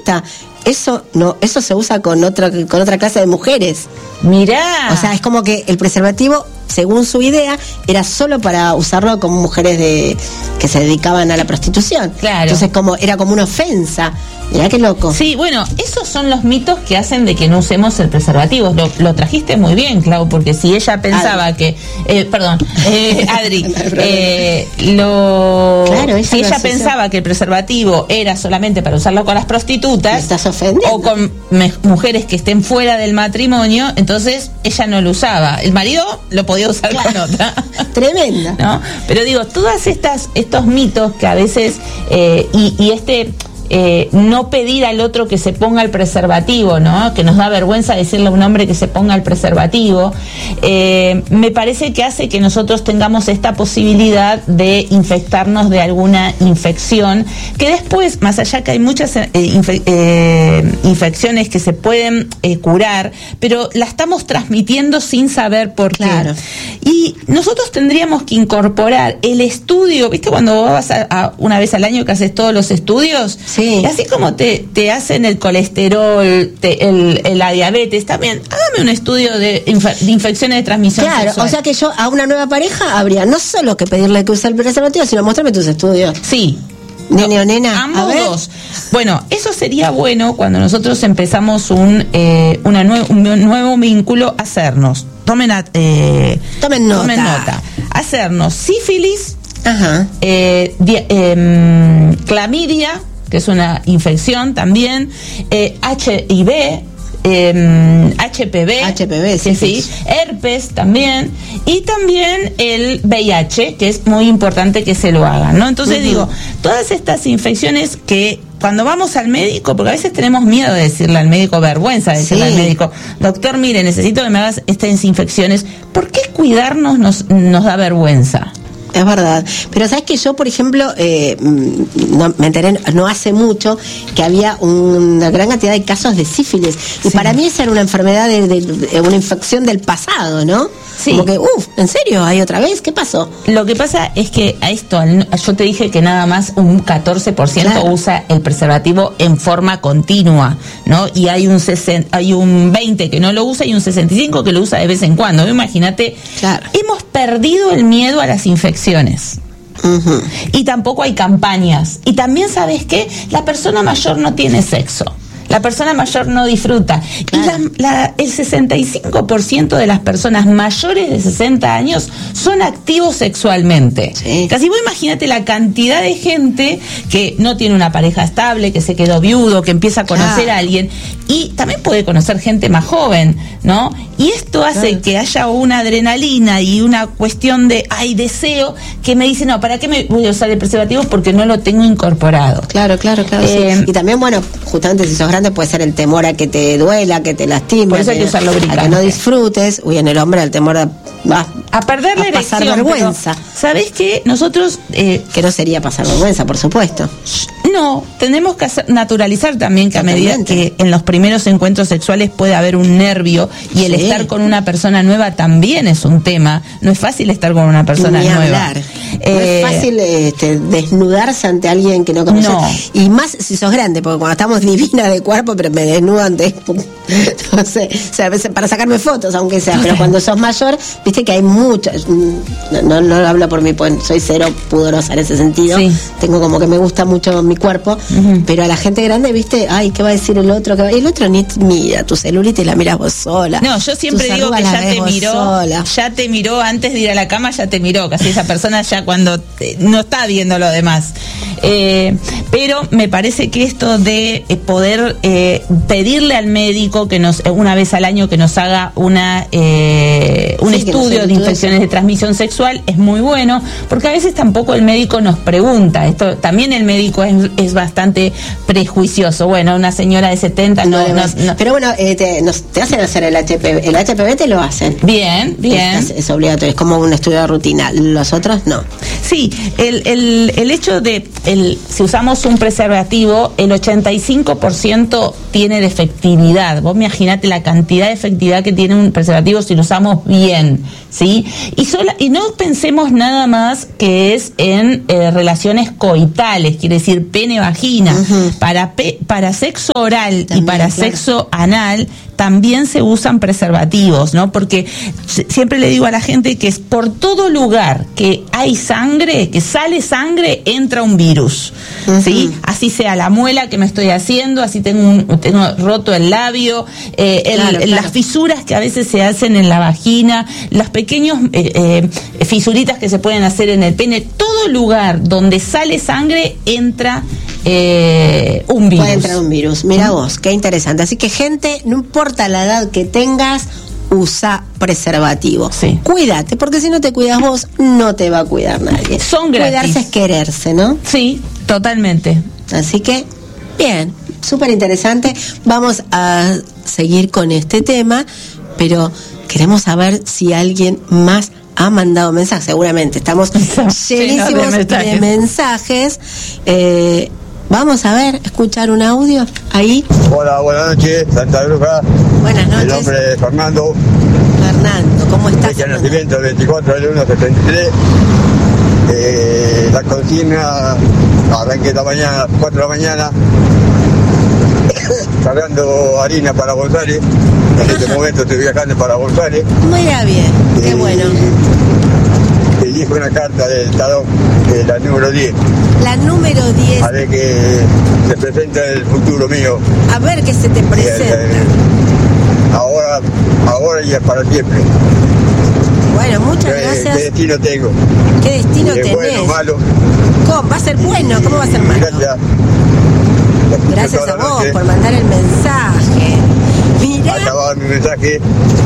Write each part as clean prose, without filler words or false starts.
consulta. Eso se usa con otra clase de mujeres. Mirá. O sea, es como que el preservativo, según su idea, era solo para usarlo con mujeres que se dedicaban a la prostitución. Claro. Entonces era como una ofensa. Mirá qué loco. Sí, bueno, esos son los mitos que hacen de que no usemos el preservativo. Lo trajiste muy bien, Clau, porque si ella pensaba Adri, si ella pensaba que el preservativo era solamente para usarlo con las prostitutas, estás ofendiendo, o con mujeres que estén fuera del matrimonio, entonces ella no lo usaba. El marido lo podía usar con otra. Tremenda. ¿No? Pero digo, todas estos mitos que a veces no pedir al otro que se ponga el preservativo, ¿no? Que nos da vergüenza decirle a un hombre que se ponga el preservativo, me parece que hace que nosotros tengamos esta posibilidad de infectarnos de alguna infección, que después, más allá que hay muchas infecciones que se pueden curar, pero la estamos transmitiendo sin saber por qué. Claro. Y nosotros tendríamos que incorporar el estudio, ¿viste? Cuando vos vas a una vez al año que haces todos los estudios, sí. Y así como te hacen el colesterol, la diabetes, también hágame un estudio de infecciones de transmisión sexual. O sea que yo a una nueva pareja habría no solo que pedirle que use el preservativo, sino mostrarme tus estudios. Sí. Nene o nena. Ambos dos. Bueno, eso sería bueno cuando nosotros empezamos un nuevo vínculo, hacernos. Tomen nota. Hacernos sífilis, clamidia, que es una infección también, HIV, HPV, sí, herpes también, y también el VIH, que es muy importante que se lo hagan, ¿no? Entonces digo, todas estas infecciones que cuando vamos al médico, porque a veces tenemos miedo de decirle al médico, vergüenza de decirle al médico, doctor, mire, necesito que me hagas estas infecciones. ¿Por qué cuidarnos nos da vergüenza? Es verdad, pero sabes que yo, por ejemplo, me enteré no hace mucho que había una gran cantidad de casos de sífilis, y para mí esa era una enfermedad de una infección del pasado, ¿no? Sí. Como que, ¿en serio? ¿Hay otra vez? ¿Qué pasó? Lo que pasa es que a esto, yo te dije que nada más un 14% usa el preservativo en forma continua, ¿no? Y hay un 20% que no lo usa y un 65% que lo usa de vez en cuando. Imagínate, hemos perdido el miedo a las infecciones. Y tampoco hay campañas. Y también, ¿sabes qué? La persona mayor no tiene sexo. La persona mayor no disfruta. Claro. Y el 65% de las personas mayores de 60 años son activos sexualmente. Sí. Casi vos imagínate la cantidad de gente que no tiene una pareja estable, que se quedó viudo, que empieza a conocer a alguien, y también puede conocer gente más joven, ¿no? Y esto hace que haya una adrenalina y una cuestión de deseo, que me dice, no, ¿para qué me voy a usar el preservativo? Porque no lo tengo incorporado. Claro. Sí. Y también, bueno, justamente si sos grande puede ser el temor a que te duela, que te lastime. Por eso hay que usar lubricante. A que no disfrutes. En el hombre el temor a perder la erección, pasar vergüenza. ¿Sabés qué? Nosotros... que no sería pasar vergüenza, por supuesto. No, tenemos que naturalizar también que a medida que en los primeros encuentros sexuales puede haber un nervio, y el estar con una persona nueva también es un tema. No es fácil estar con una persona nueva. Hablar. No es fácil desnudarse ante alguien que no conoces. No. Y más si sos grande, porque cuando estamos divina de cuerpo, pero me desnudo ante... no sé, o sea, a veces para sacarme fotos, aunque sea, pero cuando sos mayor, viste que hay muchas... No hablo por mí, pues soy cero pudorosa en ese sentido. Sí. Tengo como que me gusta mucho mi cuerpo, pero a la gente grande, viste, ¿qué va a decir el otro? El otro ni mira tu celulitis y la miras vos sola. No, yo siempre digo que ya te miró antes de ir a la cama, ya te miró, casi esa persona ya cuando no está viendo lo demás. Pero me parece que esto de poder pedirle al médico que una vez al año que nos haga un estudio de infecciones de transmisión sexual es muy bueno, porque a veces tampoco el médico nos pregunta. Esto también el médico es bastante prejuicioso. Bueno, una señora de 70 no. Pero bueno, te hacen hacer el HPV. El HPV te lo hacen. Bien. Es obligatorio, es como un estudio de rutina. Los otros no. Sí, el hecho de si usamos un preservativo, el 85% tiene de efectividad. Vos imaginate la cantidad de efectividad que tiene un preservativo si lo usamos bien, ¿sí? Y no pensemos nada más que es en relaciones coitales, quiere decir pene-vagina. Para sexo oral también, y para sexo anal también se usan preservativos, ¿no? Porque siempre le digo a la gente que es por todo lugar que hay sangre, que sale sangre, entra un virus, ¿sí? Así sea la muela que me estoy haciendo, así tengo roto el labio, las fisuras que a veces se hacen en la vagina, las pequeños fisuritas que se pueden hacer en el pene, todo lugar donde sale sangre entra un virus. Puede entrar un virus. Mira vos, qué interesante. Así que, gente, no importa la edad que tengas, usa preservativo. Sí. Cuídate, porque si no te cuidas vos, no te va a cuidar nadie. Son gratis. Cuidarse es quererse, ¿no? Sí, totalmente. Así que, bien, súper interesante. Vamos a seguir con este tema, pero queremos saber si alguien más ha mandado mensajes. Seguramente estamos llenísimos de mensajes. Vamos a ver, escuchar un audio ahí. Hola, buenas noches, Santa Bruja. Buenas noches. Mi nombre es Fernando. Fernando, ¿cómo estás? Fecha de nacimiento, el 24 del 1 73. La consigna, arranqué esta mañana, a las 4 de la mañana, cargando harina para González. En este momento estoy viajando para González. Mira bien, qué bueno. Elijo una carta del tarot, la número 10. La número 10. A ver que se presenta el futuro mío. A ver qué se te presenta. Ahora y para siempre. Bueno, muchas gracias. ¿Qué destino tengo? ¿Qué destino tenés? Bueno, malo. ¿Cómo? ¿Va a ser bueno? ¿Cómo va a ser malo? Gracias. Gracias a vos por mandar el mensaje. Mirá. Acababa mi mensaje.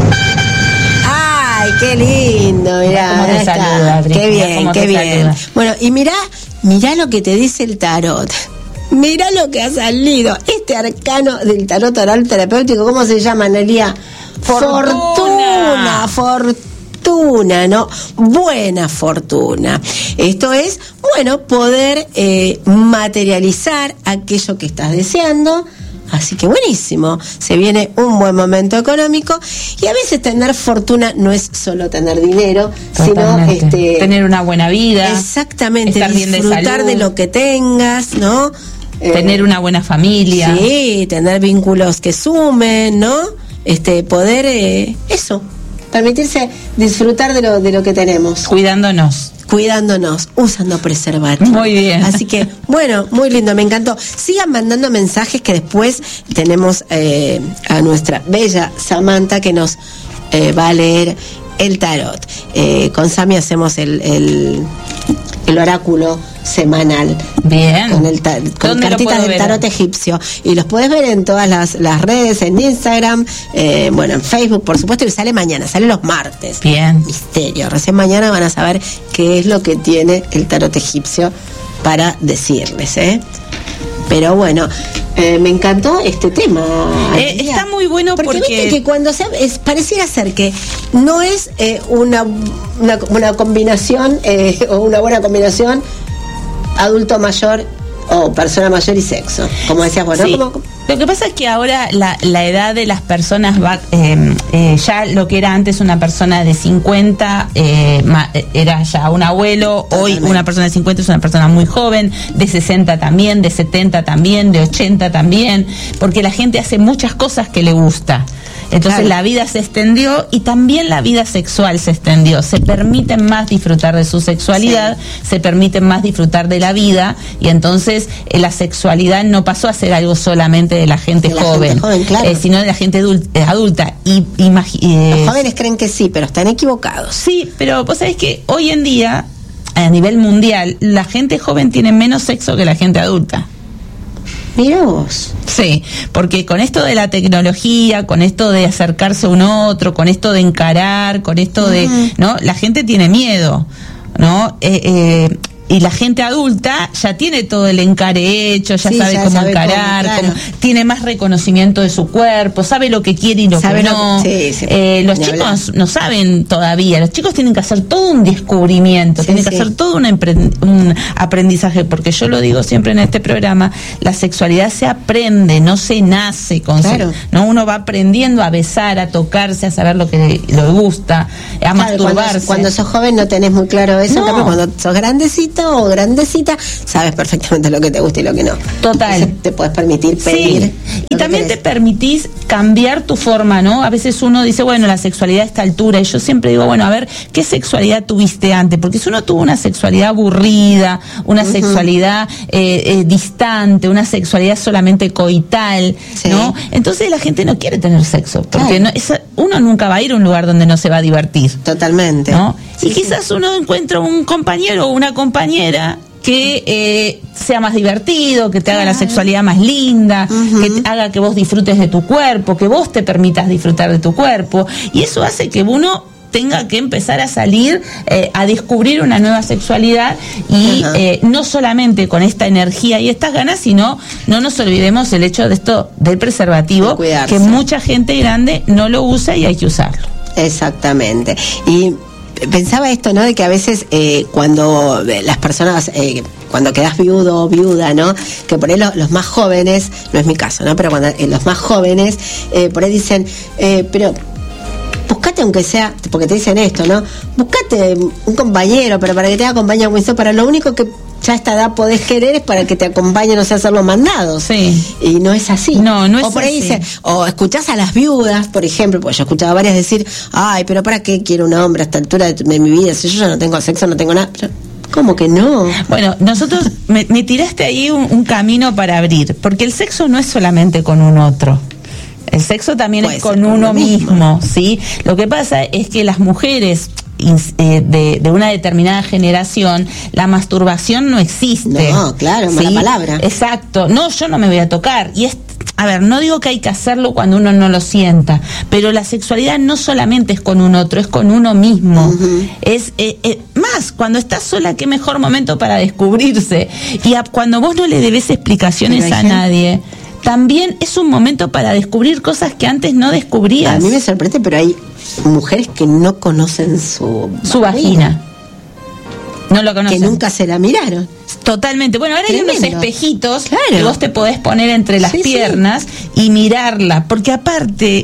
Ay, qué lindo, mirá. ¿Cómo te saluda, Adri? Qué bien, qué bien. Saluda. Bueno, y mirá lo que te dice el tarot. Mirá lo que ha salido. Este arcano del tarot oral terapéutico, ¿cómo se llama, Nelia? Fortuna, ¿no? Buena fortuna. Esto es, bueno, poder materializar aquello que estás deseando. Así que buenísimo, se viene un buen momento económico, y a veces tener fortuna no es solo tener dinero, totalmente. Sino tener una buena vida, exactamente, estar bien disfrutar de salud, de lo que tengas, ¿no? Tener una buena familia. Sí, tener vínculos que sumen, ¿no? Poder eso, permitirse disfrutar de lo que tenemos. Cuidándonos, usando preservativo. Muy bien. Así que, bueno, muy lindo, me encantó. Sigan mandando mensajes, que después tenemos a nuestra bella Samantha que nos va a leer el tarot. Con Sami hacemos el oráculo semanal. Bien. Con cartitas del tarot egipcio. Y los podés ver en todas las redes, en Instagram, en Facebook, por supuesto, y sale mañana, sale los martes. Bien. Misterio. Recién mañana van a saber qué es lo que tiene el tarot egipcio para decirles, Pero bueno, me encantó este tema. Está muy bueno porque viste que cuando pareciera ser que no es una combinación o una buena combinación adulto mayor o persona mayor y sexo, como decías vos, ¿no? Sí. Lo que pasa es que ahora la edad de las personas va, ya lo que era antes una persona de 50 era ya un abuelo. Totalmente. Hoy una persona de 50 es una persona muy joven, de 60 también, de 70 también, de 80 también, porque la gente hace muchas cosas que le gusta. Entonces la vida se extendió y también la vida sexual se extendió. Se permiten más disfrutar de su sexualidad, se permiten más disfrutar de la vida, y entonces la sexualidad no pasó a ser algo solamente de la gente joven, sino de la gente adulta. Los jóvenes creen que sí, pero están equivocados. Sí, pero vos sabés que hoy en día, a nivel mundial, la gente joven tiene menos sexo que la gente adulta. Mirá vos. Sí, porque con esto de la tecnología, con esto de acercarse a un otro, con esto de encarar, con esto de, ¿no? La gente tiene miedo, ¿no? y la gente adulta ya tiene todo el encare hecho, ya sabe cómo encarar, claro. Tiene más reconocimiento de su cuerpo, sabe lo que quiere y lo que no. Los chicos no saben todavía, los chicos tienen que hacer todo un descubrimiento, tienen que hacer todo un aprendizaje, porque yo lo digo siempre en este programa, la sexualidad se aprende, no se nace con ¿no? Uno va aprendiendo a besar, a tocarse, a saber lo que le gusta, a masturbarse. Cuando sos joven no tenés muy claro eso, pero cuando sos grandecito o grandecita, sabes perfectamente lo que te gusta y lo que no. Total. Entonces te puedes permitir pedir. Y también te permitís cambiar tu forma, ¿no? A veces uno dice, bueno, la sexualidad a esta altura, y yo siempre digo, bueno, a ver, ¿qué sexualidad tuviste antes? Porque si uno tuvo una sexualidad aburrida, una sexualidad distante, una sexualidad solamente coital, ¿no? Entonces la gente no quiere tener sexo, porque uno nunca va a ir a un lugar donde no se va a divertir. Totalmente. ¿No? Y quizás uno encuentra un compañero o una compañera que sea más divertido, que te haga la sexualidad más linda, que te haga que vos disfrutes de tu cuerpo, que vos te permitas disfrutar de tu cuerpo, y eso hace que uno tenga que empezar a salir a descubrir una nueva sexualidad y no solamente con esta energía y estas ganas, sino no nos olvidemos el hecho de esto del preservativo, que mucha gente grande no lo usa y hay que usarlo. Exactamente. Y pensaba esto, ¿no? De que a veces cuando las personas, cuando quedas viudo o viuda, ¿no? Que por ahí los más jóvenes, no es mi caso, ¿no? Pero cuando los más jóvenes, por ahí dicen, pero buscate aunque sea, porque te dicen esto, ¿no? Buscate un compañero, pero para que te acompañe, para lo único que ya a esta edad podés querer es para que te acompañen, no sé, hacer los mandados. Y no es así. No es así. O por ahí dice, o escuchás a las viudas, por ejemplo, porque yo he escuchado a varias decir, ay, pero ¿para qué quiero un hombre a esta altura de mi vida? Si yo ya no tengo sexo, no tengo nada. Pero, ¿cómo que no? Bueno, nosotros, me tiraste ahí un camino para abrir, porque el sexo no es solamente con un otro. El sexo también es con uno mismo, ¿sí? Lo que pasa es que las mujeres de una determinada generación, la masturbación no existe. No, claro, mala palabra. Exacto. No, yo no me voy a tocar. Y a ver, no digo que hay que hacerlo cuando uno no lo sienta, pero la sexualidad no solamente es con un otro, es con uno mismo. Es más, cuando estás sola, qué mejor momento para descubrirse. Y cuando vos no le debes explicaciones a nadie, también es un momento para descubrir cosas que antes no descubrías. A mí me sorprende, pero hay mujeres que no conocen su vagina. No lo conocen. Que nunca se la miraron. Totalmente. Bueno, ahora hay unos espejitos que vos te podés poner entre las piernas y mirarla. Porque aparte,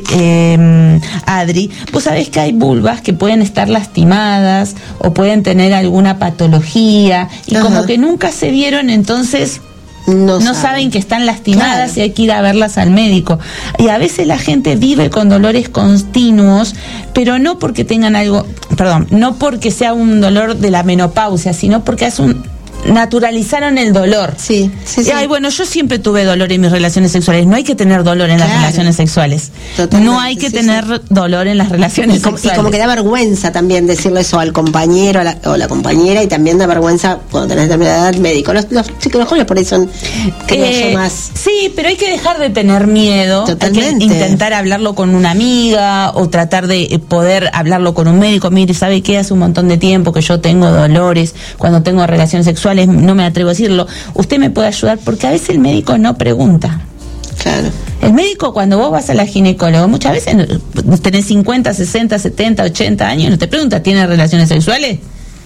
Adri, vos sabés que hay vulvas que pueden estar lastimadas o pueden tener alguna patología y como que nunca se vieron, entonces no saben que están lastimadas y hay que ir a verlas al médico. Y a veces la gente vive con dolores continuos, pero no porque tengan no porque sea un dolor de la menopausia, sino porque naturalizaron el dolor. Ay, bueno, yo siempre tuve dolor en mis relaciones sexuales. No hay que tener dolor en las relaciones sexuales. Totalmente, no hay que tener dolor en las relaciones sexuales. Y como que da vergüenza también decirle eso al compañero o la compañera, y también da vergüenza cuando tenés determinada edad médico. Los jóvenes por ahí son más. Sí, pero hay que dejar de tener miedo. Totalmente. Hay que intentar hablarlo con una amiga o tratar de poder hablarlo con un médico. Mire, ¿sabe qué? Hace un montón de tiempo que yo tengo dolores cuando tengo relaciones sexuales. No me atrevo a decirlo, usted me puede ayudar, porque a veces el médico no pregunta. Claro. El médico, cuando vos vas a la ginecóloga, muchas veces tenés 50, 60, 70, 80 años, no te pregunta, ¿tiene relaciones sexuales?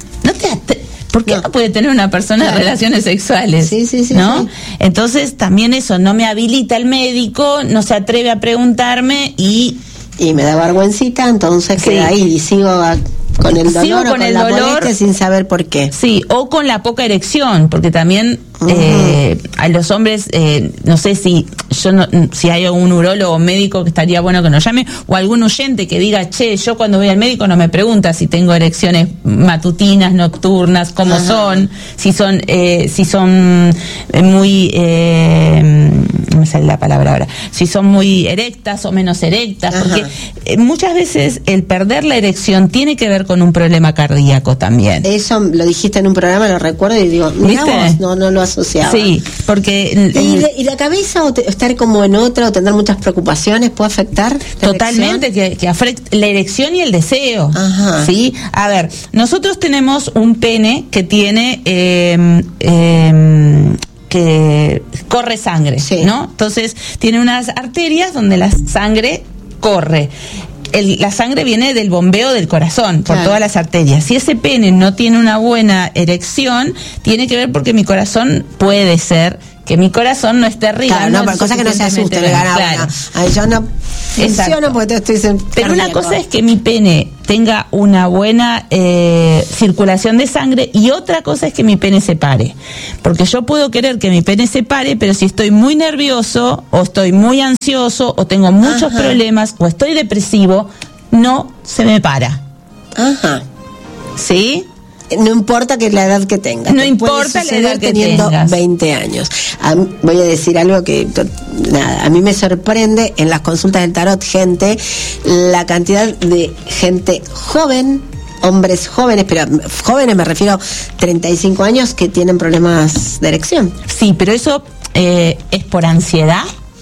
¿Por qué no puede tener una persona relaciones sexuales? ¿No? Sí. Entonces también eso no me habilita el médico, no se atreve a preguntarme y me da vergüencita, entonces queda ahí y sigo con el dolor, con la molestia sin saber por qué. Sí, o con la poca erección, porque también a los hombres, no sé si hay algún urólogo médico que estaría bueno que nos llame, o algún oyente que diga, che, yo cuando voy al médico no me pregunta si tengo erecciones matutinas, nocturnas, cómo son, si son muy, no me sale la palabra ahora, si son muy erectas o menos erectas, porque muchas veces el perder la erección tiene que ver con un problema cardíaco también. Eso lo dijiste en un programa, lo recuerdo y digo, mirá vos, no lo asociaba. Sí, porque... ¿Y la cabeza o estar como en otra o tener muchas preocupaciones puede afectar? Totalmente, que afecta la erección y el deseo. Ajá. ¿Sí? A ver, nosotros tenemos un pene que tiene... que corre sangre, sí, ¿no? Entonces tiene unas arterias donde la sangre corre. La sangre viene del bombeo del corazón por todas las arterias. Si ese pene no tiene una buena erección, tiene que ver porque mi corazón puede ser que mi corazón no esté irrigando. Claro, no, por cosa que no se asuste, claro. Ay, yo no funciono porque te estoy Pero una cosa es que mi pene tenga una buena circulación de sangre y otra cosa es que mi pene se pare. Porque yo puedo querer que mi pene se pare, pero si estoy muy nervioso o estoy muy ansioso o tengo muchos problemas o estoy depresivo, no se me para. Ajá. ¿Sí? No importa que la edad que tengas. No importa la edad que teniendo tengas. 20 años. Voy a decir algo que, nada, a mí me sorprende en las consultas del tarot, la cantidad de gente joven, hombres jóvenes, pero jóvenes me refiero a 35 años, que tienen problemas de erección. Sí, pero eso es por ansiedad,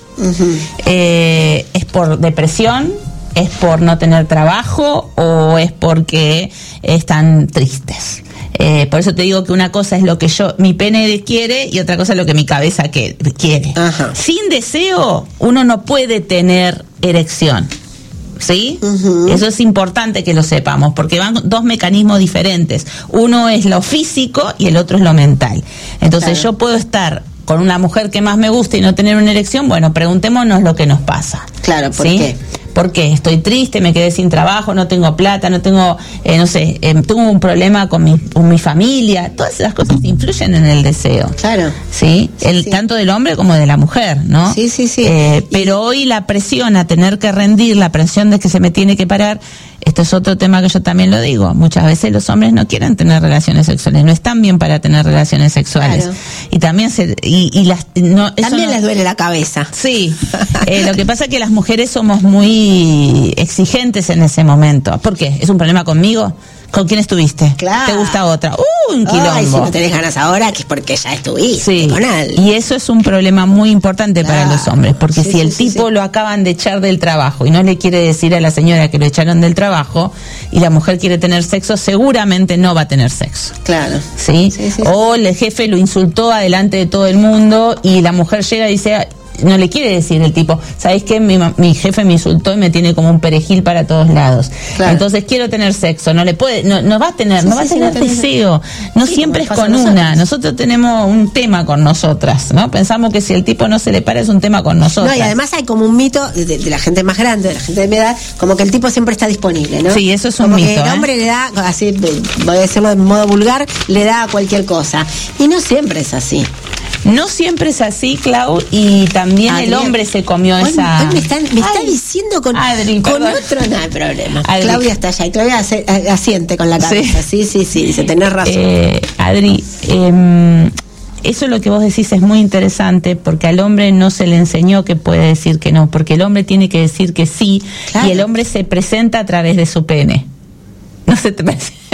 es por depresión, es por no tener trabajo o es porque están tristes. Por eso te digo que una cosa es lo que mi pene quiere y otra cosa es lo que mi cabeza quiere. Ajá. Sin deseo uno no puede tener erección. ¿Sí? Eso es importante que lo sepamos, porque van dos mecanismos diferentes. Uno es lo físico y el otro es lo mental. Entonces yo puedo estar con una mujer que más me gusta y no tener una erección. Bueno, preguntémonos lo que nos pasa. Claro, ¿por qué? ¿Por qué? Estoy triste, me quedé sin trabajo, no tengo plata, no tengo, tuve un problema con mi familia. Todas esas cosas influyen en el deseo. Claro. ¿Sí? Tanto del hombre como de la mujer, ¿no? Sí, sí, sí. Pero hoy la presión a tener que rendir, la presión de que se me tiene que parar, esto es otro tema que yo también lo digo. Muchas veces los hombres no quieren tener relaciones sexuales, no están bien para tener relaciones sexuales. Claro. Y también también les duele la cabeza. Sí. Lo que pasa es que las mujeres somos muy exigentes en ese momento. ¿Por qué? ¿Es un problema conmigo? ¿Con quién estuviste? Claro. ¿Te gusta otra? Un quilombo. Ay, si no tenés ganas ahora, que es porque ya estuviste con él. Y eso es un problema muy importante para los hombres, porque si el tipo lo acaban de echar del trabajo y no le quiere decir a la señora que lo echaron del trabajo y la mujer quiere tener sexo, seguramente no va a tener sexo. Claro. ¿Sí? O el jefe lo insultó adelante de todo el mundo y la mujer llega y dice... No le quiere decir el tipo, ¿sabes qué? Mi jefe me insultó y me tiene como un perejil para todos lados. Claro. Entonces quiero tener sexo. No le puede, no va a tener, no va a tener deseo. No siempre es con una. Nosotros tenemos un tema con nosotras, ¿no? Pensamos que si el tipo no se le para es un tema con nosotros. No, y además hay como un mito de la gente más grande, de la gente de mi edad, como que el tipo siempre está disponible, ¿no? Sí, eso es un como mito. Que el hombre le da, así, voy a decirlo de modo vulgar, le da a cualquier cosa. Y no siempre es así. No siempre es así, Clau, y también el hombre se comió esa... Hoy me está diciendo con otro, no hay problema. Adri. Claudia está allá, y Claudia asiente con la cabeza, sí, dice, tenés razón. Adri, eso lo que vos decís es muy interesante, porque al hombre no se le enseñó que puede decir que no, porque el hombre tiene que decir que sí, y el hombre se presenta a través de su pene. No se te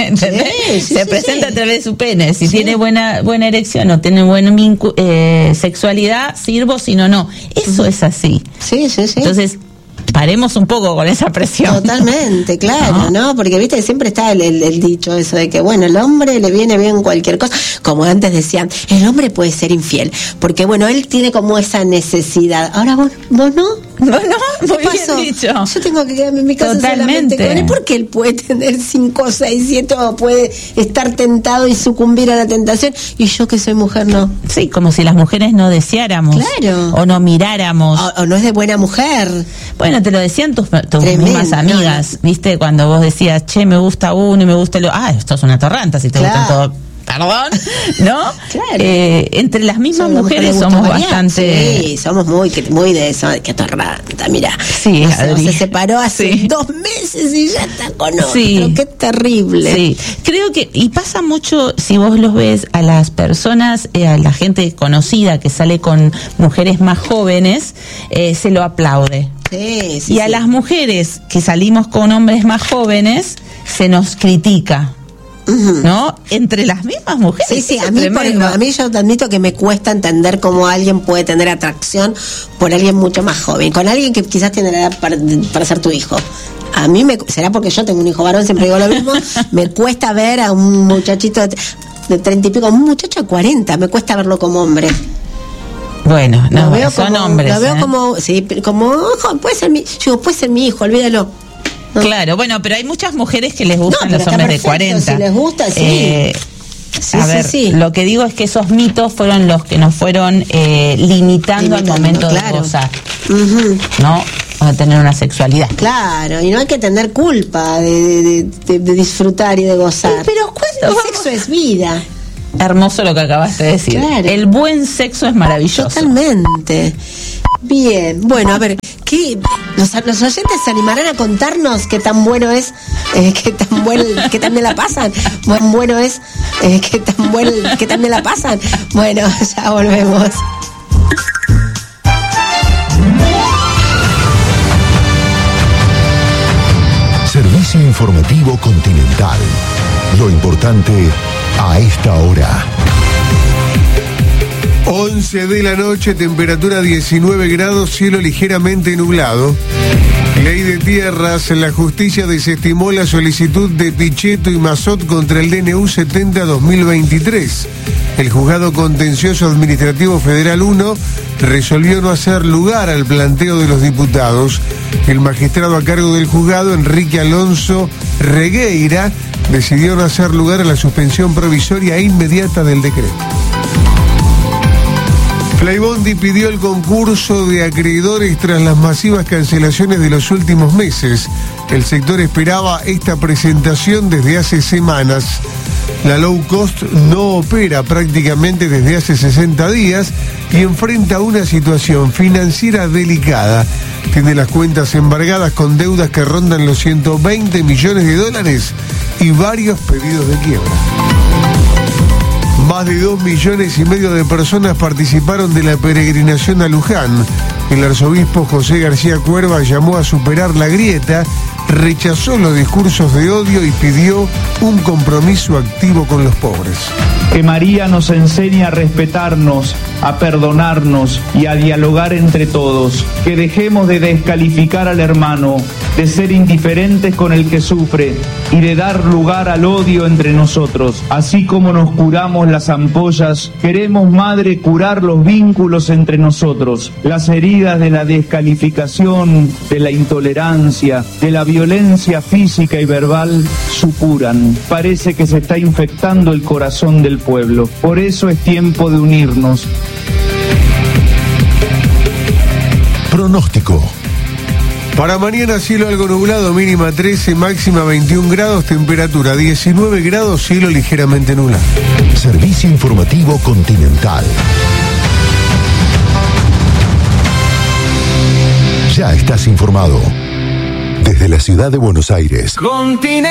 se presenta a través de su pene. Si tiene buena erección o tiene buena sexualidad, sirvo, si no. Eso es así. Sí. Entonces, paremos un poco con esa presión. Totalmente, claro, ¿no? Porque, viste, siempre está el dicho eso de que, bueno, el hombre le viene bien cualquier cosa. Como antes decían, el hombre puede ser infiel, porque, bueno, él tiene como esa necesidad. Ahora, ¿vos no? No, muy bien dicho. Yo tengo que quedarme en mi casa solamente con él, porque él puede tener 5, 6, 7 o puede estar tentado y sucumbir a la tentación, y yo que soy mujer no. Sí, como si las mujeres no deseáramos. Claro. O no miráramos. O no es de buena mujer. Bueno, te lo decían tus mismas amigas, ¿viste? Cuando vos decías, che, me gusta uno y me gusta el otro. Esto es una torranta si te gustan todos. Perdón, ¿no? Claro. Entre las mismas mujeres somos bastante... Sí, somos muy de eso, que torranta, mira. Sí, se separó hace 2 meses y ya está con otro. Sí. Qué terrible. Sí, creo que, y pasa mucho, si vos los ves, a las personas, a la gente conocida que sale con mujeres más jóvenes, se lo aplaude. Sí, y a las mujeres que salimos con hombres más jóvenes, se nos critica. ¿no? Entre las mismas mujeres. Sí, a mí yo te admito que me cuesta entender cómo alguien puede tener atracción por alguien mucho más joven, con alguien que quizás tiene la edad para ser tu hijo. A mí será porque yo tengo un hijo varón, siempre digo lo mismo, me cuesta ver a un muchachito de 30 y pico, un muchacho de 40, me cuesta verlo como hombre. Bueno, no, veo son como, hombres. Lo veo como, sí, como, ojo, puede ser mi hijo, olvídalo. ¿No? Claro, bueno, pero hay muchas mujeres que les gustan los hombres de 40. Si les gusta, sí. Sí. Lo que digo es que esos mitos fueron los que nos fueron limitando al momento de gozar, ¿no? A tener una sexualidad. Claro, y no hay que tener culpa de disfrutar y de gozar. Pero ¿cuándo el sexo es vida. Hermoso lo que acabaste de decir. Claro. El buen sexo es maravilloso. Totalmente. Bien, bueno, a ver, los oyentes se animarán a contarnos qué tan bueno es, qué tan bien la pasan. Bueno es, qué tan bien la pasan. Bueno, ya volvemos. Servicio informativo Continental. Lo importante a esta hora. 11 de la noche, temperatura 19 grados, cielo ligeramente nublado. Ley de tierras, la justicia desestimó la solicitud de Pichetto y Mazot contra el DNU 70-2023. El juzgado contencioso administrativo federal 1 resolvió no hacer lugar al planteo de los diputados. El magistrado a cargo del juzgado, Enrique Alonso Regueira, decidió no hacer lugar a la suspensión provisoria e inmediata del decreto. Flybondi pidió el concurso de acreedores tras las masivas cancelaciones de los últimos meses. El sector esperaba esta presentación desde hace semanas. La low cost no opera prácticamente desde hace 60 días y enfrenta una situación financiera delicada. Tiene las cuentas embargadas con deudas que rondan los 120 millones de dólares y varios pedidos de quiebra. Más de 2,5 millones de personas participaron de la peregrinación a Luján. El arzobispo José García Cuerva llamó a superar la grieta, rechazó los discursos de odio y pidió un compromiso activo con los pobres. Que María nos enseñe a respetarnos, a perdonarnos y a dialogar entre todos. Que dejemos de descalificar al hermano, de ser indiferentes con el que sufre y de dar lugar al odio entre nosotros. Así como nos curamos las ampollas, queremos, Madre, curar los vínculos entre nosotros, las heridas de la descalificación, de la intolerancia, de la violencia física y verbal supuran. Parece que se está infectando el corazón del pueblo. Por eso es tiempo de unirnos. Pronóstico. Para mañana cielo algo nublado, mínima 13, máxima 21 grados, temperatura 19 grados, cielo ligeramente nublado. Servicio informativo Continental. Ya estás informado. Desde la ciudad de Buenos Aires.